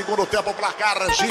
segundo tempo, placar Jeep.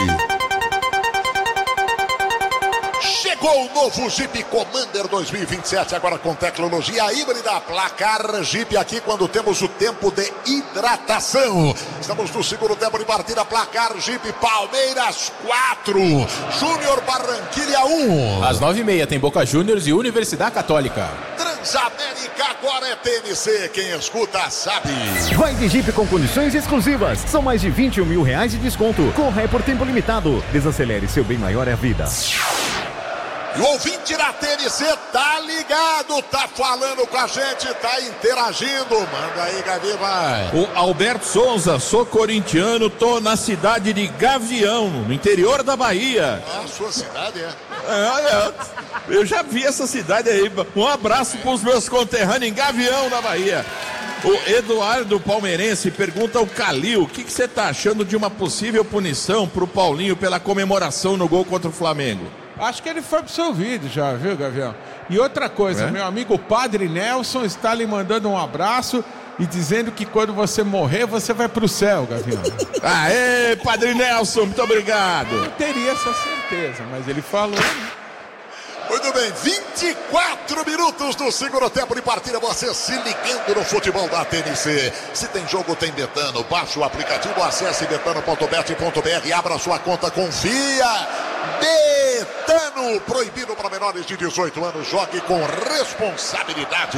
Chegou o novo Jeep Commander 2027, agora com tecnologia híbrida. Placar Jeep aqui quando temos o tempo de hidratação. Estamos no segundo tempo de partida. Placar Jeep, Palmeiras 4, Júnior Barranquilla 1. Às 9h30 tem Boca Juniors e Universidade Católica. Transamérica agora é TNC, quem escuta sabe. Vai de Jeep com condições exclusivas. São mais de 21 mil reais de desconto. Corre por tempo limitado. Desacelere, seu bem maior é a vida. E o ouvinte da TNC tá ligado, tá falando com a gente, tá interagindo. Manda aí, Gavi, vai. O Alberto Souza, sou corintiano, tô na cidade de Gavião, no interior da Bahia. Ah, sua cidade é? Eu já vi essa cidade aí. Um abraço pros meus conterrâneos em Gavião, da Bahia. O Eduardo Palmeirense pergunta ao Calil, o que você tá achando de uma possível punição pro Paulinho pela comemoração no gol contra o Flamengo? Acho que ele foi absolvido já, viu, Gavião? E outra coisa, meu amigo Padre Nelson está lhe mandando um abraço e dizendo que quando você morrer, você vai pro céu, Gavião. Aê, Padre Nelson, muito obrigado. Eu teria essa certeza, mas ele falou. Muito bem, 24 minutos do segundo tempo de partida, você se ligando no futebol da TNC. Se tem jogo, tem Betano. Baixe o aplicativo, acesse betano.bet.br, abra sua conta, confia. Betano, proibido para menores de 18 anos, jogue com responsabilidade.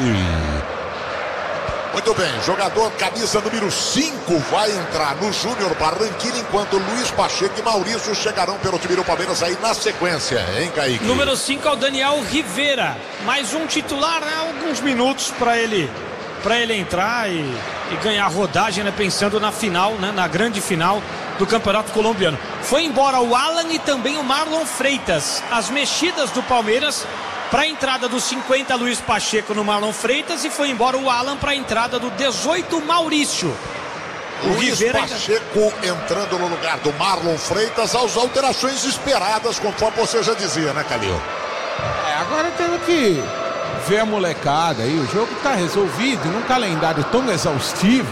Muito bem, jogador camisa número 5 vai entrar no Júnior Barranquilla, enquanto Luiz Pacheco e Maurício chegarão pelo time do Palmeiras aí na sequência, hein, Kaique? Número 5 é o Daniel Rivera, mais um titular, né? Alguns minutos para ele entrar e ganhar rodagem, né? Pensando na final, né? Na grande final do Campeonato Colombiano. Foi embora o Alan e também o Marlon Freitas. As mexidas do Palmeiras para a entrada do 50 Luiz Pacheco no Marlon Freitas e foi embora o Alan para a entrada do 18 Maurício. O Luiz Pacheco entrando no lugar do Marlon Freitas, as alterações esperadas, conforme você já dizia, né, Calil? Agora temos que ver a molecada aí. O jogo está resolvido num calendário tão exaustivo.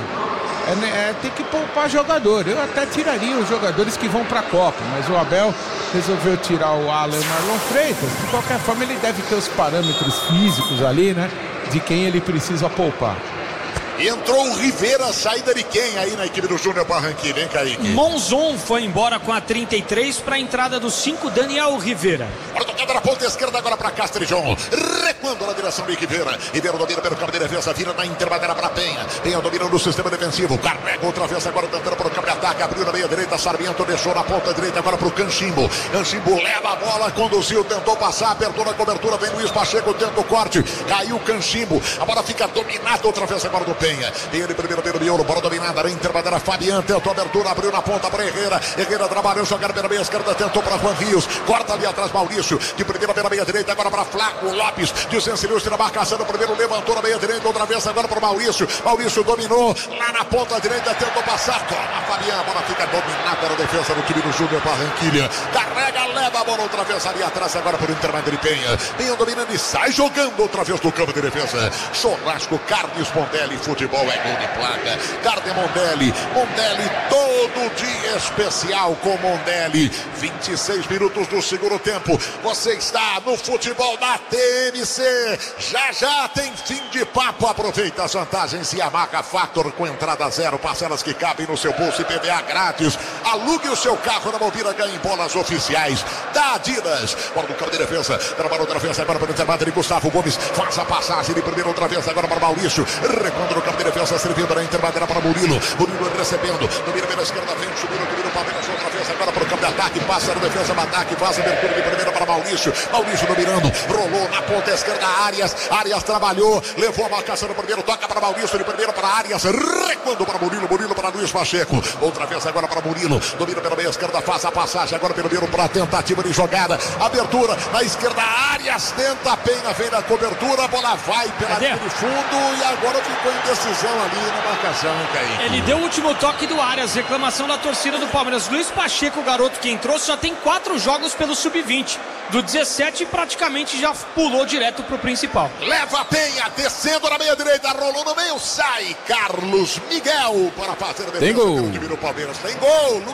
Tem que poupar jogador. Eu até tiraria os jogadores que vão para a Copa, mas o Abel resolveu tirar o Alan e o Marlon Freitas. De qualquer forma, ele deve ter os parâmetros físicos ali, né? De quem ele precisa poupar. Entrou o Rivera, saída de quem aí na equipe do Júnior Barranquilla, hein, Kaique? Monzon foi embora com a 33 para a entrada do 5, Daniel Rivera. Olha, tocada na ponta esquerda agora para Castrijon. Recuando na direção de Rivera. Rivera domina pelo campo de defesa, vira na intermediária para Penha. Penha dominando o sistema defensivo. Carrega outra vez agora, tentando para o campo de ataque. Abriu na meia direita, Sarmiento deixou na ponta direita agora para o Canchimbo. Canchimbo leva a bola, conduziu, tentou passar, apertou na cobertura. Vem Luiz Pacheco, tenta o corte. Caiu o Canchimbo. A bola fica dominada outra vez agora do Penha. Ele primeiro pelo miolo, bola dominada na intermediária. Fabian tentou a abertura, abriu na ponta para Herrera. Herrera trabalhou, jogar pela meia esquerda, tentou para Juan Rios. Corta ali atrás Maurício. De primeira pela meia direita, agora para Flaco Lopes. Desencilhou-se na marcação do primeiro, levantou na meia direita, outra vez agora para Maurício. Maurício dominou lá na ponta direita, tentou passar. Toma Fabian, a bola fica dominada na defesa do time do Júnior Barranquilla. Carrega, leva a bola outra vez ali atrás, agora por intermédio de Penha. Penha dominando e sai jogando outra vez no campo de defesa. Churrasco, carnes Mondelli, futebol é gol de placa. Carne Mondelli. Mondelli todo dia especial com Mondelli. 26 minutos do segundo tempo. Você está no futebol da TNC. Já tem fim de papo. Aproveita as vantagens Yamaha Factor com entrada zero, parcelas que cabem no seu bolso e PVA grátis. Alugue o seu carro na Movira, ganhe bolas oficiais da Adidas. Bola do campo de defesa. Trabalha outra vez agora para o intervalo de Gustavo Gomes. Faz a passagem de primeiro outra vez agora para Maurício. Recuando no campo de defesa, servindo na intermediária para Murilo. Murilo recebendo. Domina pela esquerda, vem subindo o Palmeiras outra vez agora para o campo de ataque. Passa na defesa, ataque, faz a abertura de primeira para Maurício. Maurício dominando. Rolou na ponta esquerda, Arias trabalhou. Levou a marcação no primeiro, toca para Maurício, de primeiro para Arias. Recuando para Murilo para Luiz Pacheco. Outra vez agora para Murilo. Domina pela meia esquerda, faz a passagem agora pelo meio para a tentativa de jogada. Abertura na esquerda, Arias tenta, a Penha vem na cobertura, a bola vai pela linha de fundo e agora ficou indecisão ali na marcação, hein, Kaique? Ele deu o último toque do Arias, reclamação da torcida do Palmeiras. Luiz Pacheco, o garoto que entrou, já tem 4 jogos pelo Sub-20. Do 17 praticamente já pulou direto pro principal. Leva a Penha, descendo na meia direita, rolou no meio, sai Carlos Miguel para fazer a defesa. Tem gol. Do time do Palmeiras. Tem gol.